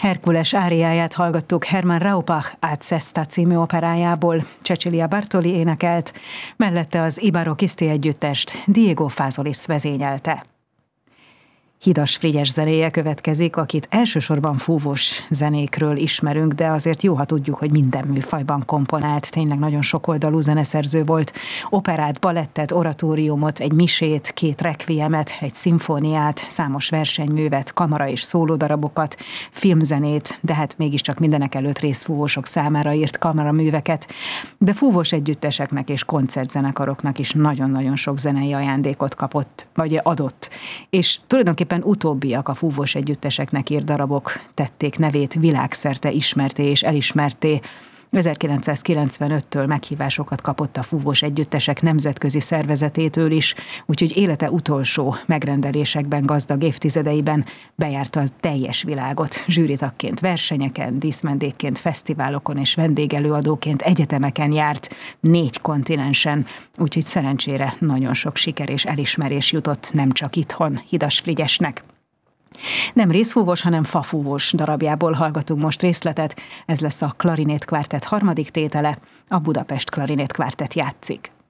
Herkules áriáját hallgattuk Hermann Raupach Alcesta című operájából, Cecilia Bartoli énekelt, mellette az I Barocchisti együttest Diego Fázolis vezényelte. Hidas Frigyes zenéje következik, akit elsősorban fúvós zenékről ismerünk, de azért jó, ha tudjuk, hogy minden műfajban komponált, tényleg nagyon sokoldalú zeneszerző volt. Operát, balettet, oratóriumot, egy misét, 2 requiemet, egy szimfóniát, számos versenyművet, kamara és szólódarabokat, filmzenét, de hát mégiscsak mindenek előtt részfúvósok számára írt kamaraműveket, de fúvós együtteseknek és koncertzenekaroknak is nagyon-nagyon sok zenei ajándékot kapott, vagy adott. És tulajdonképpen utóbbiak, a fúvós együtteseknek írt darabok tették nevét világszerte ismerté és elismerté. 1995-től meghívásokat kapott a fúvós együttesek nemzetközi szervezetétől is, úgyhogy élete utolsó megrendelésekben gazdag évtizedeiben bejárta a teljes világot. Zsűritagként versenyeken, díszmendégként fesztiválokon és vendégelőadóként egyetemeken járt 4 kontinensen, úgyhogy szerencsére nagyon sok siker és elismerés jutott nem csak itthon Hidas Frigyesnek. Nem részfúvós, hanem fafúvós darabjából hallgatunk most részletet. Ez lesz a Klarinét Kvártett 3. tétele, a Budapest Klarinét Kvártett játszik.